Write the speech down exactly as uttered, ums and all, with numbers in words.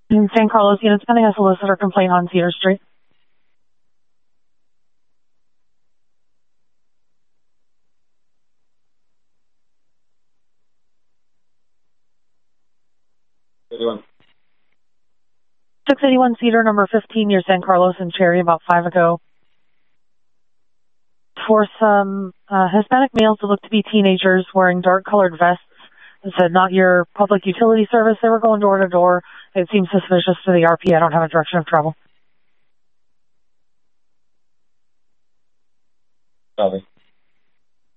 In San Carlos, units pending a solicitor complaint on Cedar Street. eighty-one. six eighty-one Cedar, number fifteen, near San Carlos and Cherry, about five ago. For some uh, Hispanic males that look to be teenagers wearing dark-colored vests. It said, not your public utility service. They were going door to door. It seems suspicious to the R P. I don't have a direction of travel. Copy.